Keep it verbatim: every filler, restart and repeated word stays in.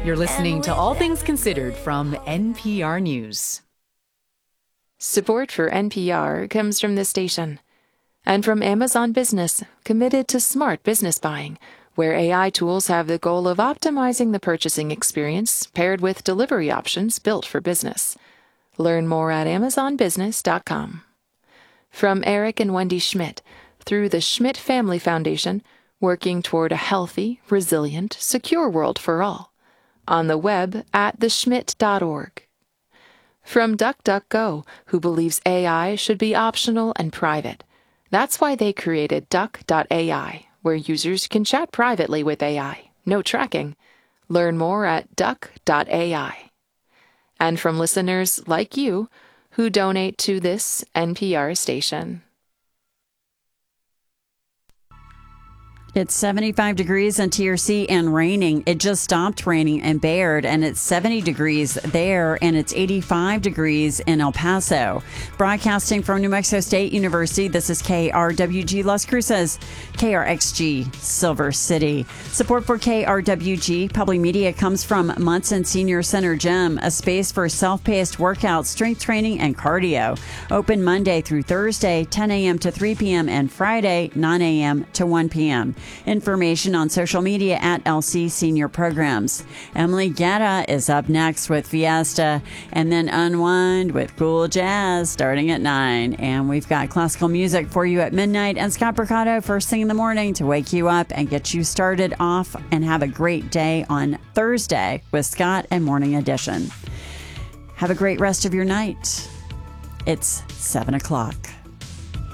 You're listening to All Things Considered from N P R News. Support for N P R comes from this station and from Amazon Business, committed to smart business buying, where A I tools have the goal of optimizing the purchasing experience paired with delivery options built for business. Learn more at amazon business dot com. From Eric and Wendy Schmidt, through the Schmidt Family Foundation, working toward a healthy, resilient, secure world for all. On the web at the schmidt dot org. From DuckDuckGo, who believes A I should be optional and private. That's why they created duck dot A I, where users can chat privately with A I. No tracking. Learn more at duck dot A I. And from listeners like you who donate to this N P R station. It's seventy-five degrees in T R C and raining. It just stopped raining in Bayard, and it's seventy degrees there, and it's eighty-five degrees in El Paso. Broadcasting from New Mexico State University, this is K R W G Las Cruces, K R X G Silver City. Support for K R W G Public Media comes from Munson Senior Center Gym, a space for self-paced workouts, strength training, and cardio. Open Monday through Thursday, ten a.m. to three p.m., and Friday, nine a.m. to one p.m. Information on social media at L C Senior Programs. Emily Guerra is up next with Fiesta, and then Unwind with cool jazz starting at nine. And we've got classical music for you at midnight, and Scott Mercado first thing in the morning to wake you up and get you started off and have a great day on Thursday with Scott and Morning Edition. Have a great rest of your night. It's seven o'clock.